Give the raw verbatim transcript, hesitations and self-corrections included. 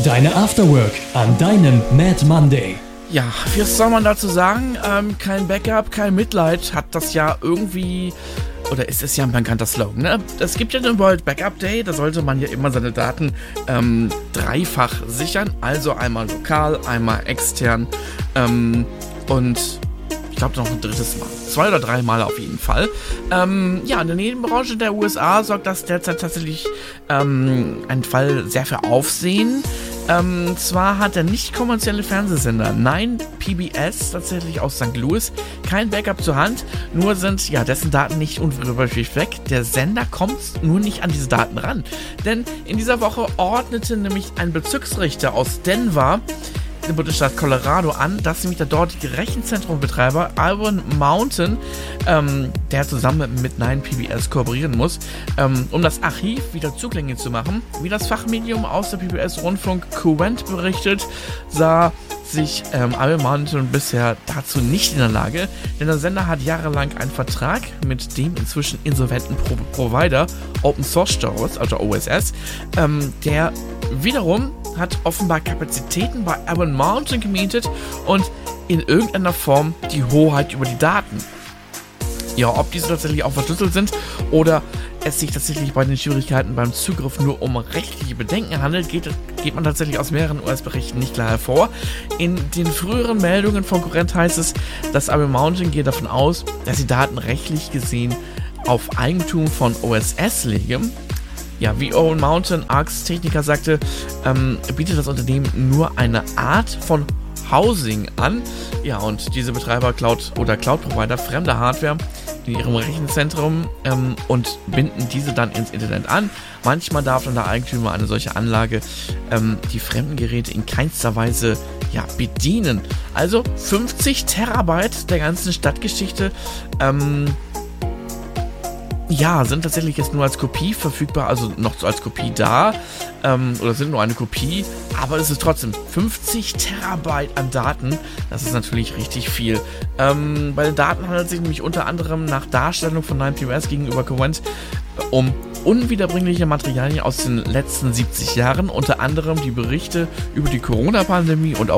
Deine Afterwork an deinem Mad Monday. Ja, was soll man dazu sagen? Ähm, kein Backup, kein Mitleid hat das ja irgendwie, oder ist es ja ein bekannter Slogan, ne? Es gibt ja den World Backup Day, da sollte man ja immer seine Daten ähm, dreifach sichern, also einmal lokal, einmal extern ähm, und ich glaube noch ein drittes Mal. Zwei oder drei Mal auf jeden Fall. Ähm, ja, in der Nebenbranche der U S A sorgt das derzeit tatsächlich ähm, ein Fall sehr für Aufsehen. Ähm, zwar hat der nicht kommerzielle Fernsehsender Nine P B S tatsächlich aus Sankt Louis kein Backup zur Hand, nur sind ja dessen Daten nicht unwiderruflich weg. Der Sender kommt nur nicht an diese Daten ran. Denn in dieser Woche ordnete nämlich ein Bezirksrichter aus Denver im Bundesstaat Colorado an, dass nämlich der dortige Rechenzentrumsbetreiber Iron Mountain, ähm, der zusammen mit Nine P B S kooperieren muss, ähm, um das Archiv wieder zugänglich zu machen. Wie das Fachmedium aus der P B S-Rundfunk Qwent berichtet, sah sich ähm, Iron Mountain bisher dazu nicht in der Lage, denn der Sender hat jahrelang einen Vertrag mit dem inzwischen insolventen Pro- Provider Open Source Storage, also O S S, ähm, der wiederum hat offenbar Kapazitäten bei Iron Mountain gemietet und in irgendeiner Form die Hoheit über die Daten. Ja, ob diese tatsächlich auch verschlüsselt sind oder es sich tatsächlich bei den Schwierigkeiten beim Zugriff nur um rechtliche Bedenken handelt, geht, geht man tatsächlich aus mehreren U S-Berichten nicht klar hervor. In den früheren Meldungen von Qwent heißt es, dass Iron Mountain geht davon aus, dass die Daten rechtlich gesehen auf Eigentum von O S S liegen. Ja, wie Iron Mountain Arcs Techniker sagte, ähm, bietet das Unternehmen nur eine Art von Housing an. Ja, und diese Betreiber Cloud oder Cloud-Provider fremde Hardware in ihrem Rechenzentrum ähm, und binden diese dann ins Internet an. Manchmal darf dann der Eigentümer eine solche Anlage ähm, die fremden Geräte in keinster Weise ja, bedienen. Also fünfzig Terabyte der ganzen Stadtgeschichte ähm, ja, sind tatsächlich jetzt nur als Kopie verfügbar, also noch so als Kopie da, ähm, oder sind nur eine Kopie, aber es ist trotzdem fünfzig Terabyte an Daten, das ist natürlich richtig viel. Ähm, bei den Daten handelt es sich nämlich unter anderem nach Darstellung von Nine P B S gegenüber Qwent um unwiederbringliche Materialien aus den letzten siebzig Jahren, unter anderem die Berichte über die Corona-Pandemie und auch